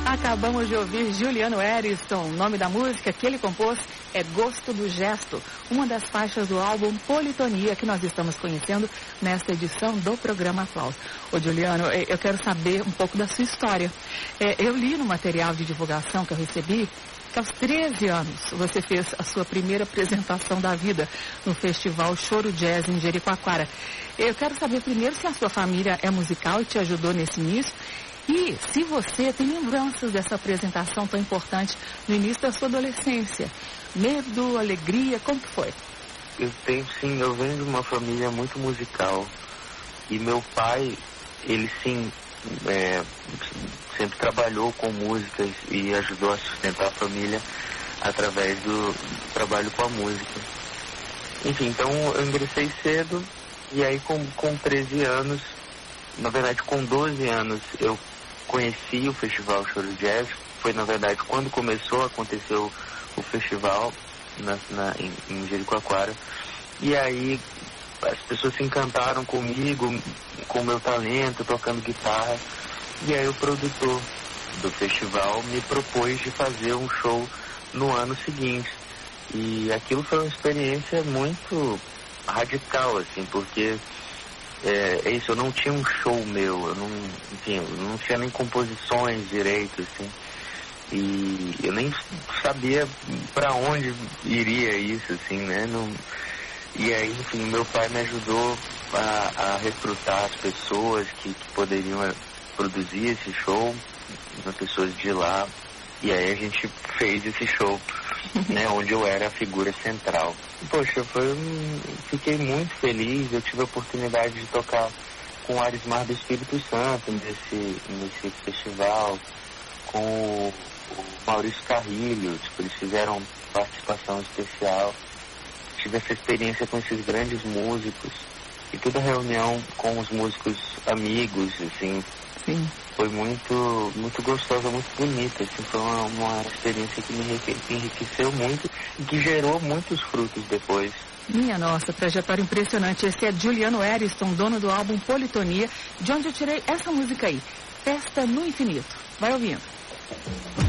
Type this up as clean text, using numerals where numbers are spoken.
Acabamos de ouvir Juliano Eriston. O nome da música que ele compôs é Gosto do Gesto, uma das faixas do álbum Politonia que nós estamos conhecendo nesta edição do programa Aplausos. Ô Juliano, eu quero saber um pouco da sua história. Eu li no material de divulgação que eu recebi que aos 13 anos você fez a sua primeira apresentação da vida no Festival Choro Jazz em Jericoacoara. Eu quero saber primeiro se a sua família é musical e te ajudou nesse início. E se você tem lembranças dessa apresentação tão importante no início da sua adolescência? Medo, alegria, como que foi? Eu tenho sim, eu venho de uma família muito musical. E meu pai, ele sim, sempre trabalhou com músicas e ajudou a sustentar a família através do trabalho com a música. Enfim, então eu ingressei cedo e aí com 13 anos, na verdade com 12 anos, eu conheci o Festival Choro Jazz. Foi, na verdade, quando começou a acontecer o festival em Jericoacoara. E aí as pessoas se encantaram comigo, com o meu talento, tocando guitarra. E aí o produtor do festival me propôs de fazer um show no ano seguinte. E aquilo foi uma experiência muito radical, assim, porque eu não tinha um show meu, eu não tinha nem composições direito, assim, e eu nem sabia para onde iria isso, assim, né? E aí, enfim, meu pai me ajudou a recrutar as pessoas que poderiam produzir esse show, as pessoas de lá, e aí a gente fez esse show, né, onde eu era a figura central. Poxa, fiquei muito feliz. Eu tive a oportunidade de tocar com o Arismar do Espírito Santo nesse festival, com o Maurício Carrilho, eles fizeram participação especial. Tive essa experiência com esses grandes músicos e toda reunião com os músicos amigos, assim. Sim. Foi muito, muito gostosa, muito bonita, assim, foi uma experiência que me enriqueceu muito e que gerou muitos frutos depois. Minha nossa, trajetória impressionante. Esse é Juliano Eriston, dono do álbum Politonia, de onde eu tirei essa música aí, Festa no Infinito. Vai ouvindo.